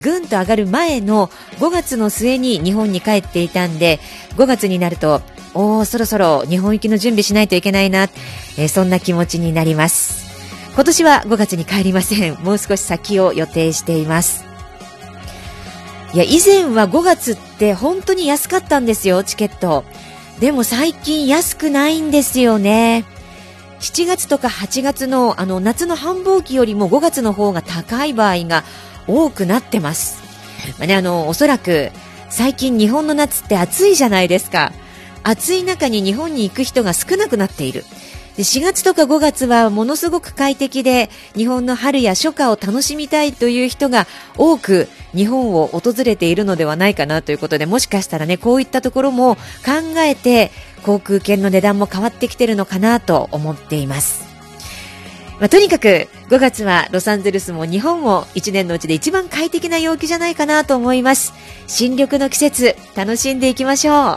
ぐんと上がる前の5月の末に日本に帰っていたんで、5月になるとそろそろ日本行きの準備しないといけないな、そんな気持ちになります。今年は5月に帰りません。もう少し先を予定しています。いや、以前は5月って本当に安かったんですよ、チケット。でも最近安くないんですよね。7月とか8月の夏の繁忙期よりも5月の方が高い場合が多くなってます。おそらく最近日本の夏って暑いじゃないですか。暑い中に日本に行く人が少なくなっている。で、4月とか5月はものすごく快適で、日本の春や初夏を楽しみたいという人が多く日本を訪れているのではないかなということで、もしかしたらね、こういったところも考えて航空券の値段も変わってきてるのかなと思っています。とにかく5月はロサンゼルスも日本も1年のうちで一番快適な陽気じゃないかなと思います。新緑の季節、楽しんでいきましょう。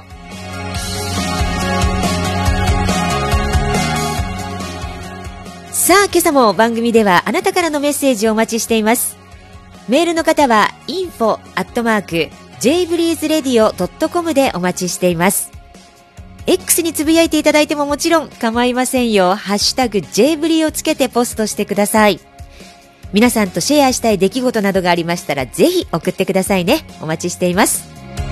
さあ、今朝も番組ではあなたからのメッセージをお待ちしています。メールの方は info@jbreezeradio.com でお待ちしています。X につぶやいていただいてももちろん構いませんよ。ハッシュタグ JBRE をつけてポストしてください。皆さんとシェアしたい出来事などがありましたらぜひ送ってくださいね。お待ちしています。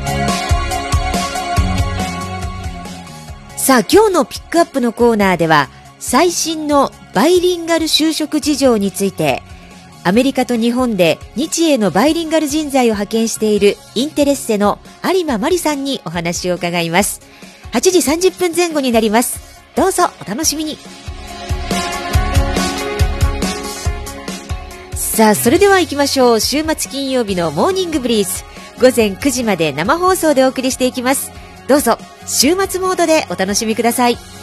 さあ、今日のピックアップのコーナーでは最新のバイリンガル就職事情について、アメリカと日本で日英のバイリンガル人材を派遣しているインテレッセの有馬真理さんにお話を伺います。8時30分前後になります。どうぞお楽しみに。さあ、それでは行きましょう。週末金曜日のモーニングブリーズ、午前9時まで生放送でお送りしていきます。どうぞ週末モードでお楽しみください。